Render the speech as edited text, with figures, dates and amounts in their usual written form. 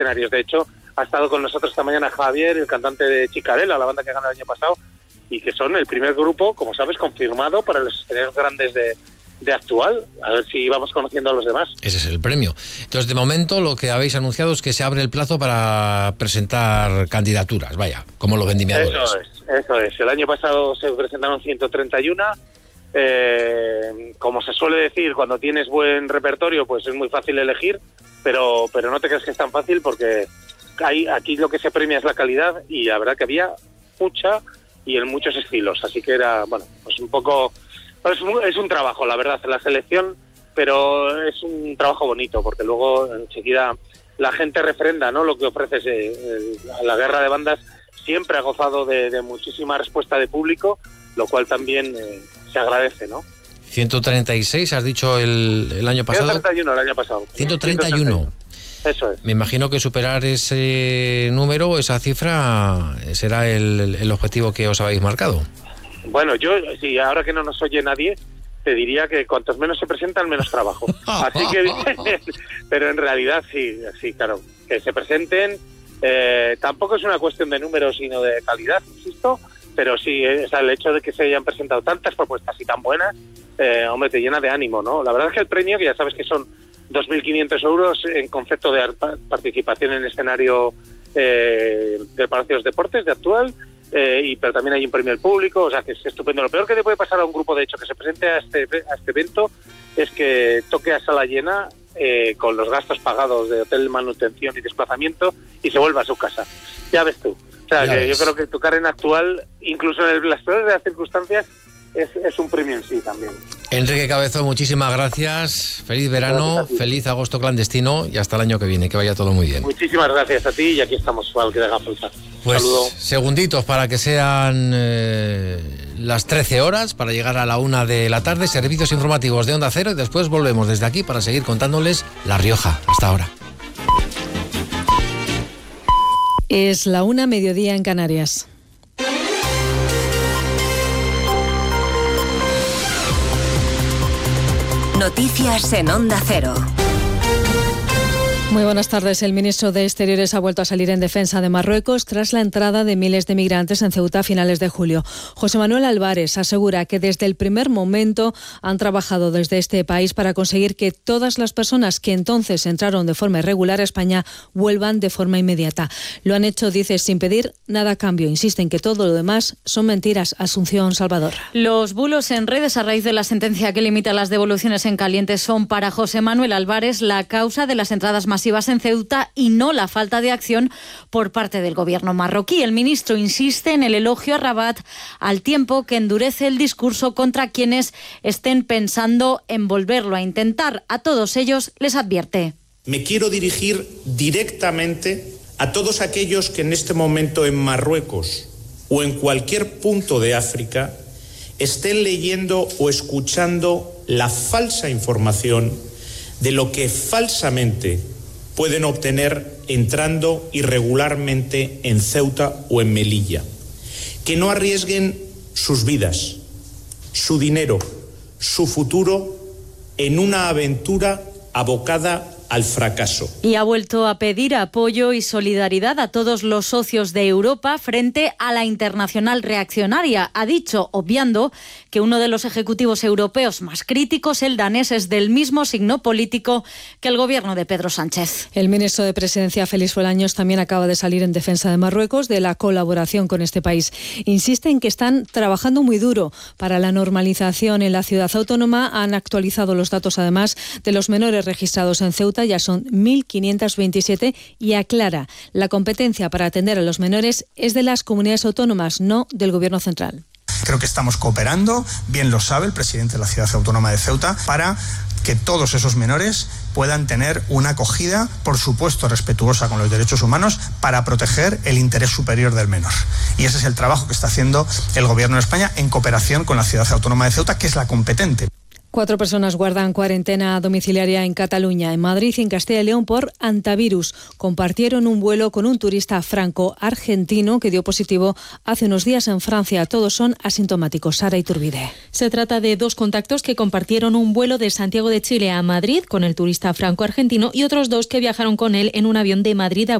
escenarios. De hecho, ha estado con nosotros esta mañana Javier, el cantante de Chicarela, la banda que ganó el año pasado, y que son el primer grupo, como sabes, confirmado para los escenarios grandes de Actual. A ver si vamos conociendo a los demás. Ese es el premio. Entonces, de momento, lo que habéis anunciado es que se abre el plazo para presentar candidaturas, vaya, como los vendimiadores. Eso es. El año pasado se presentaron 131. Como se suele decir, cuando tienes buen repertorio, pues es muy fácil elegir, pero no te creas que es tan fácil, porque aquí lo que se premia es la calidad, y la verdad que había mucha y en muchos estilos. Así que era, bueno, pues un poco... Es un trabajo, la verdad, la selección, pero es un trabajo bonito, porque luego enseguida la gente refrenda, ¿no?, lo que ofreces. La guerra de bandas siempre ha gozado de muchísima respuesta de público, lo cual también se agradece, ¿no? 136, has dicho el año pasado. 131 el año pasado. 131. Eso es. Me imagino que superar ese número, esa cifra, será el objetivo que os habéis marcado. Bueno, yo, sí, ahora que no nos oye nadie, te diría que cuantos menos se presentan, menos trabajo. Así que, pero en realidad sí, claro, que se presenten. Tampoco es una cuestión de números, sino de calidad, insisto, pero sí, el hecho de que se hayan presentado tantas propuestas y tan buenas, hombre, te llena de ánimo, ¿no? La verdad es que el premio, que ya sabes que son 2.500 euros en concepto de participación en escenario del Palacio de los Deportes de Actual, pero también hay un premio al público, o sea que es estupendo. Lo peor que le puede pasar a un grupo, de hecho, que se presente a este evento, es que toque a sala llena con los gastos pagados de hotel, manutención y desplazamiento, y se vuelva a su casa. Ya ves tú. O sea, que yo creo que tocar en Actual, incluso en las peores de las circunstancias, es un premio en sí también. Enrique Cabezón, muchísimas gracias. Feliz verano, feliz agosto clandestino, y hasta el año que viene, que vaya todo muy bien. Muchísimas gracias a ti, y aquí estamos para el que te haga falta. Pues saludo. Segunditos para que sean las 13 horas, para llegar a la 1 de la tarde, servicios informativos de Onda Cero, y después volvemos desde aquí para seguir contándoles La Rioja. Hasta ahora. Es la 1, mediodía en Canarias. Noticias en Onda Cero. Muy buenas tardes. El ministro de Exteriores ha vuelto a salir en defensa de Marruecos tras la entrada de miles de migrantes en Ceuta a finales de julio. José Manuel Álvarez asegura que desde el primer momento han trabajado desde este país para conseguir que todas las personas que entonces entraron de forma irregular a España vuelvan de forma inmediata. Lo han hecho, dice, sin pedir nada a cambio. Insisten que todo lo demás son mentiras. Asunción Salvador. Los bulos en redes a raíz de la sentencia que limita las devoluciones en caliente son para José Manuel Álvarez la causa de las entradas masivas en Ceuta y no la falta de acción por parte del gobierno marroquí. El ministro insiste en el elogio a Rabat, al tiempo que endurece el discurso contra quienes estén pensando en volverlo a intentar. A todos ellos les advierte: me quiero dirigir directamente a todos aquellos que en este momento en Marruecos o en cualquier punto de África estén leyendo o escuchando la falsa información de lo que falsamente pueden obtener entrando irregularmente en Ceuta o en Melilla. Que no arriesguen sus vidas, su dinero, su futuro en una aventura abocada al fracaso. Y ha vuelto a pedir apoyo y solidaridad a todos los socios de Europa frente a la internacional reaccionaria. Ha dicho, obviando, que uno de los ejecutivos europeos más críticos, el danés, es del mismo signo político que el gobierno de Pedro Sánchez. El ministro de Presidencia, Félix Bolaños, también acaba de salir en defensa de Marruecos, de la colaboración con este país. Insiste en que están trabajando muy duro para la normalización en la ciudad autónoma. Han actualizado los datos, además, de los menores registrados en Ceuta. Ya son 1.527, y aclara, la competencia para atender a los menores es de las comunidades autónomas, no del Gobierno central. Creo que estamos cooperando, bien lo sabe el presidente de la Ciudad Autónoma de Ceuta, para que todos esos menores puedan tener una acogida, por supuesto respetuosa con los derechos humanos, para proteger el interés superior del menor. Y ese es el trabajo que está haciendo el Gobierno de España en cooperación con la Ciudad Autónoma de Ceuta, que es la competente. 4 personas guardan cuarentena domiciliaria en Cataluña, en Madrid y en Castilla y León por antivirus. Compartieron un vuelo con un turista franco-argentino que dio positivo hace unos días en Francia. Todos son asintomáticos. Sara Iturbide. Se trata de 2 contactos que compartieron un vuelo de Santiago de Chile a Madrid con el turista franco-argentino y otros 2 que viajaron con él en un avión de Madrid a